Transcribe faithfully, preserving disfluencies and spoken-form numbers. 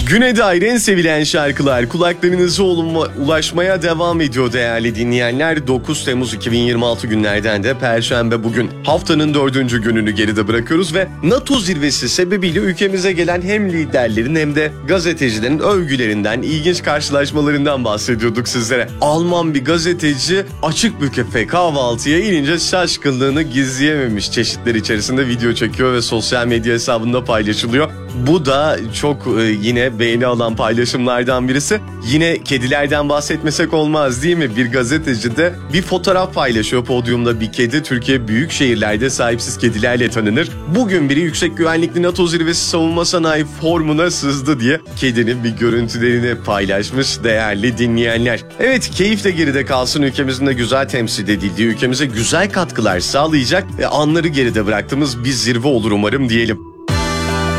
Güne dair en sevilen şarkılar kulaklarınıza ulaşmaya devam ediyor değerli dinleyenler. dokuz Temmuz iki bin yirmi altı günlerden de Perşembe bugün. Haftanın dördüncü gününü geride bırakıyoruz ve NATO zirvesi sebebiyle ülkemize gelen hem liderlerin hem de gazetecilerin övgülerinden, ilginç karşılaşmalarından bahsediyorduk sizlere. Alman bir gazeteci açık büfe kahvaltıya inince şaşkınlığını gizleyememiş. Çeşitler içerisinde video çekiyor ve sosyal medya hesabında paylaşılıyor. Bu da çok e, yine beğeni alan paylaşımlardan birisi. Yine kedilerden bahsetmesek olmaz değil mi? Bir gazeteci de bir fotoğraf paylaşıyor. Podyumda bir kedi. Türkiye büyük şehirlerde sahipsiz kedilerle tanınır. Bugün biri yüksek güvenlikli NATO zirvesi savunma sanayi formuna sızdı diye kedinin bir görüntülerini paylaşmış değerli dinleyenler. Evet, keyif de geride kalsın, ülkemizin de güzel temsil edildiği, ülkemize güzel katkılar sağlayacak ve anları geride bıraktığımız bir zirve olur umarım diyelim.